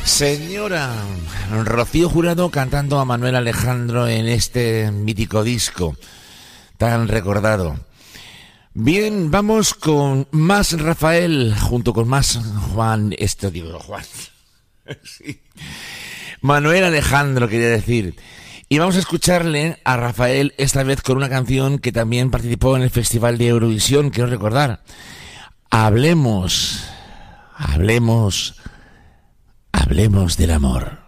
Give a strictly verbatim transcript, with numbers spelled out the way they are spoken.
Señora Rocío Jurado cantando a Manuel Alejandro en este mítico disco tan recordado. Bien, vamos con más Rafael junto con más Juan, esto digo Juan, sí. Manuel Alejandro quería decir. Y vamos a escucharle a Rafael esta vez con una canción que también participó en el Festival de Eurovisión, quiero recordar. Hablemos, hablemos, hablemos del amor.